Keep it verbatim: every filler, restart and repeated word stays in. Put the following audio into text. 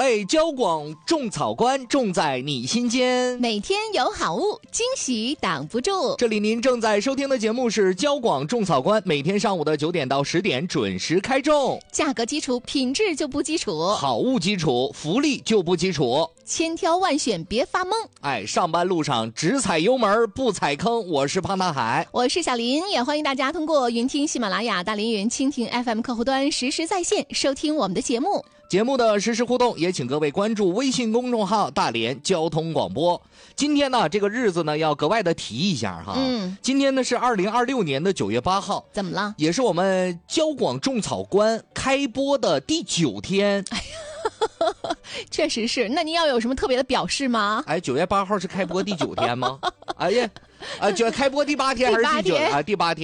位交广种草官，种在你心间。 每天有好物，惊喜挡不住。 这里您正在收听的节目是交广种草官，每天上午的九点到十点准时开种。 价格基础，品质就不基础； 好物基础，福利就不基础。 千挑万选，别发懵。 哎，上班路上只踩油门不踩坑。我是胖大海， 我是小林，也欢迎大家通过云听、喜马拉雅、大连云、蜻蜓 F M 客户端实时在线收听我们的节目。 节目的实时互动也请各位关注微信公众号大连交通广播。今天呢，这个日子呢要格外的提一下哈。 嗯， 今天呢是二零二六年的九月八号， 怎么了？ 也是我们交广种草官开播的第九天。哎呀，确实是。那你要有什么特别的表示吗？ 哎，九月八号是开播第九天吗？哎呀，啊，就开播第八天还是第九啊？第八天。